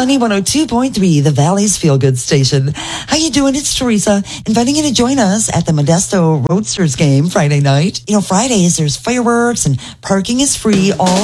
Sunny 102.3, the Valley's Feel Good Station. How you doing? It's Teresa, inviting you to join us at the Modesto Roadsters game Friday night. You know, Fridays, there's fireworks and parking is free all